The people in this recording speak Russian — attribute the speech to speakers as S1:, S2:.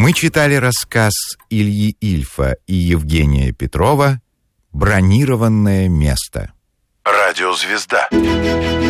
S1: Мы читали рассказ Ильи Ильфа и Евгения Петрова «Бронированное место».
S2: Радиозвезда.